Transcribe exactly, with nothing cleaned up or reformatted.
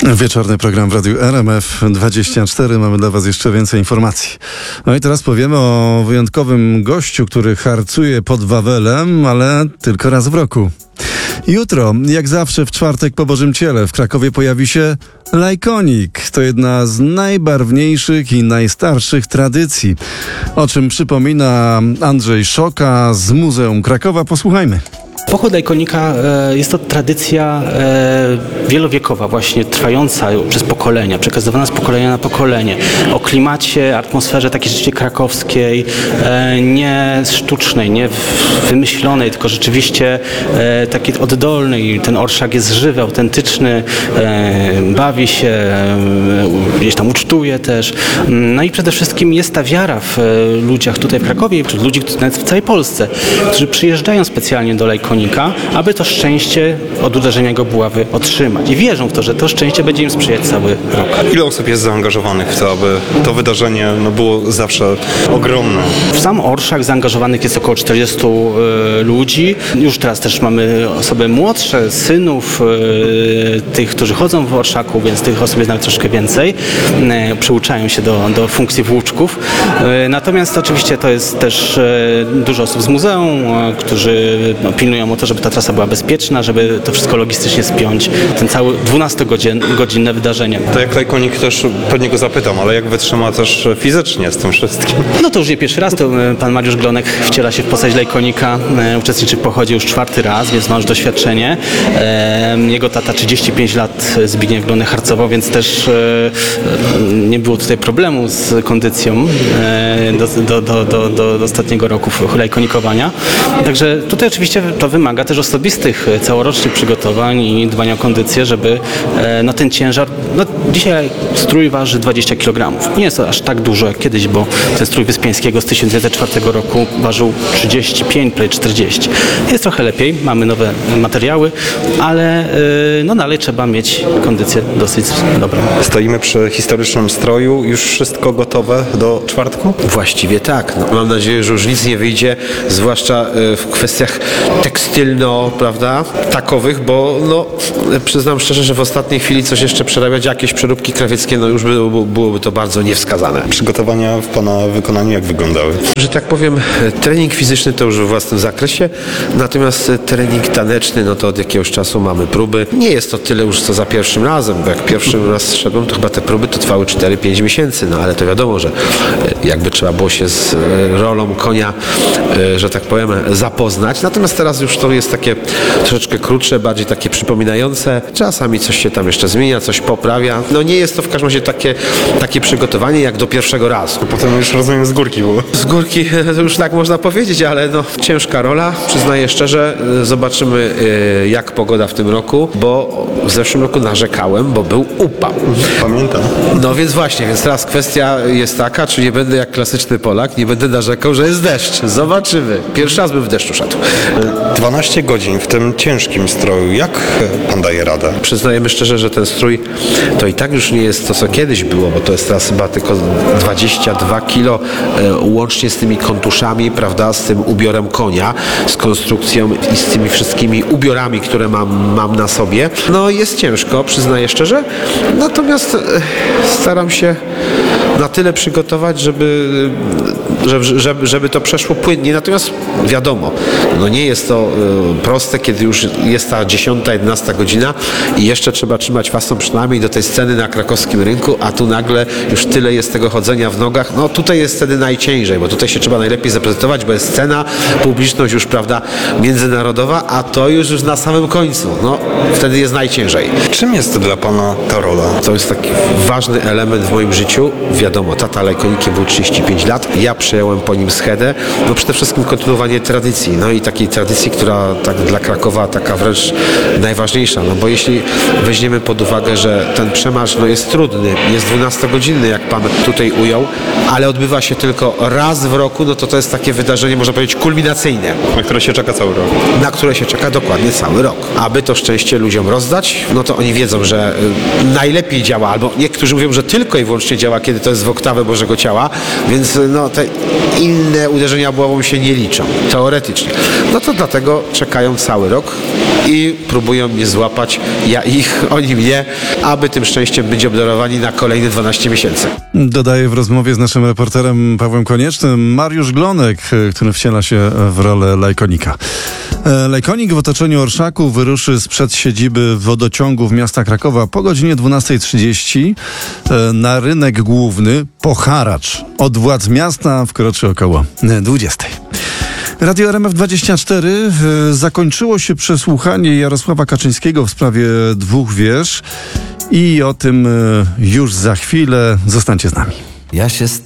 Wieczorny program w Radiu R M F dwadzieścia cztery. Mamy dla Was jeszcze więcej informacji. No i teraz powiemy o wyjątkowym gościu, który harcuje pod Wawelem, ale tylko raz w roku. Jutro, jak zawsze w czwartek po Bożym Ciele, w Krakowie pojawi się Lajkonik. To jedna z najbarwniejszych i najstarszych tradycji. O czym przypomina Andrzej Szoka z Muzeum Krakowa. Posłuchajmy. Pochód Lajkonika e, jest to tradycja e, wielowiekowa, właśnie trwająca przez pokolenia, przekazywana z pokolenia na pokolenie. O klimacie, atmosferze takiej rzeczywiście krakowskiej, e, nie sztucznej, nie wymyślonej, tylko rzeczywiście e, takiej oddolnej. Ten orszak jest żywy, autentyczny, e, bawi się, e, gdzieś tam ucztuje też. No i przede wszystkim jest ta wiara w e, ludziach tutaj w Krakowie, wśród ludzi nawet w całej Polsce, którzy przyjeżdżają specjalnie do Lajkonika, aby to szczęście od uderzenia go buławy otrzymać. I wierzą w to, że to szczęście będzie im sprzyjać cały rok. Ile osób jest zaangażowanych w to, aby to wydarzenie no, było zawsze ogromne? W sam orszak zaangażowanych jest około czterdziestu y, ludzi. Już teraz też mamy osoby młodsze, synów, y, tych, którzy chodzą w orszaku, więc tych osób jest nawet troszkę więcej. Y, przyuczają się do, do funkcji włóczków. Y, natomiast oczywiście to jest też y, dużo osób z muzeum, y, którzy no, pilnują o to, żeby ta trasa była bezpieczna, żeby to wszystko logistycznie spiąć, ten cały dwunastogodzinne wydarzenie. To jak Lajkonik też, pewnie go zapytam, ale jak wytrzyma też fizycznie z tym wszystkim? No to już nie pierwszy raz, to pan Mariusz Glonek wciela się w postać Lajkonika, uczestniczy w pochodzie już czwarty raz, więc ma już doświadczenie. Jego tata trzydzieści pięć lat Zbigniew Glonek harcował, więc też nie było tutaj problemu z kondycją do, do, do, do, do ostatniego roku lajkonikowania. Także tutaj oczywiście to wymaga też osobistych, całorocznych przygotowań i dbania o kondycję, żeby no, ten ciężar, no, dzisiaj strój waży dwadzieścia kilogramów. Nie jest to aż tak dużo jak kiedyś, bo ten strój Wyspiańskiego z tysiąc dziewięćset czwartego roku ważył trzydzieści pięć, prawie czterdzieści. Jest trochę lepiej, mamy nowe materiały, ale no dalej trzeba mieć kondycję dosyć dobrą. Stoimy przy historycznym stroju, już wszystko gotowe do czwartku? Właściwie tak. No, mam nadzieję, że już nic nie wyjdzie, zwłaszcza w kwestiach tekstylno, prawda, takowych, bo no, przyznam szczerze, że w ostatniej chwili coś jeszcze przerabiać, jakieś przeróbki krawieckie, no już by, byłoby to bardzo niewskazane. Przygotowania w Pana wykonaniu jak wyglądały? Że tak powiem, trening fizyczny to już we własnym zakresie, natomiast trening taneczny, no to od jakiegoś czasu mamy próby. Nie jest to tyle już co za pierwszym razem, bo jak pierwszy raz szedłem, to chyba te próby to trwały cztery pięć miesięcy, no ale to wiadomo, że jakby trzeba było się z rolą konia, że tak powiem, zapoznać. Natomiast teraz już to jest takie troszeczkę krótsze, bardziej takie przypominające. Czasami coś się tam jeszcze zmienia, coś poprawia. No nie jest to w każdym razie takie, takie przygotowanie jak do pierwszego razu. Potem już rozumiem z górki było. Z górki już tak można powiedzieć, ale no ciężka rola. Przyznaję szczerze, zobaczymy jak pogoda w tym roku, bo w zeszłym roku narzekałem, bo był upał. Pamiętam. No więc właśnie, więc teraz kwestia jest taka, czy nie będę jak klasyczny Polak, nie będę narzekał, że jest deszcz. Zobaczymy. Pierwszy raz bym w deszczu szedł. dwanaście godzin w tym ciężkim stroju. Jak Pan daje radę? Przyznajemy szczerze, że ten strój to i tak już nie jest to, co kiedyś było, bo to jest teraz chyba tylko dwadzieścia dwa kilo e, łącznie z tymi kontuszami, prawda, z tym ubiorem konia, z konstrukcją i z tymi wszystkimi ubiorami, które mam, mam na sobie. No jest ciężko, przyznaję szczerze, natomiast e, staram się na tyle przygotować, żeby, żeby, żeby, żeby to przeszło płynnie. Natomiast wiadomo, no nie jest to y, proste, kiedy już jest ta dziesiąta, jedenasta godzina i jeszcze trzeba trzymać własną przynajmniej do tej sceny na krakowskim rynku, a tu nagle już tyle jest tego chodzenia w nogach. No tutaj jest wtedy najciężej, bo tutaj się trzeba najlepiej zaprezentować, bo jest scena, publiczność już, prawda, międzynarodowa, a to już, już na samym końcu. No wtedy jest najciężej. Czym jest dla Pana ta rola? To jest taki ważny element w moim życiu. Wiadomo, tata Lajkonikiem był trzydzieści pięć lat, ja przejąłem po nim schedę, no przede wszystkim kontynuowanie tradycji, no i takiej tradycji, która tak dla Krakowa taka wręcz najważniejsza, no bo jeśli weźmiemy pod uwagę, że ten przemarsz no jest trudny, jest dwunastogodzinny, jak Pan tutaj ujął, ale odbywa się tylko raz w roku, no to to jest takie wydarzenie, można powiedzieć, kulminacyjne. Na które się czeka cały rok. Na które się czeka dokładnie cały rok. Aby to szczęście ludziom rozdać, no to oni wiedzą, że y, najlepiej działa, albo niektórzy mówią, że tylko i wyłącznie działa, kiedy to jest w oktawę Bożego Ciała, więc no te inne uderzenia buławą się nie liczą, teoretycznie. No to dlatego czekają cały rok. i próbują mnie złapać, ja ich, oni mnie, aby tym szczęściem być obdarowani na kolejne dwanaście miesięcy. Dodaje w rozmowie z naszym reporterem Pawłem Koniecznym Mariusz Glonek, który wciela się w rolę lajkonika. Lajkonik w otoczeniu orszaków wyruszy sprzed siedziby wodociągów miasta Krakowa po godzinie dwunastej trzydzieści na rynek główny po haracz. Od władz miasta wkroczy około dwudziestej. Radio R M F dwadzieścia cztery. Zakończyło się przesłuchanie Jarosława Kaczyńskiego w sprawie dwóch wież i o tym już za chwilę. Zostańcie z nami. Ja się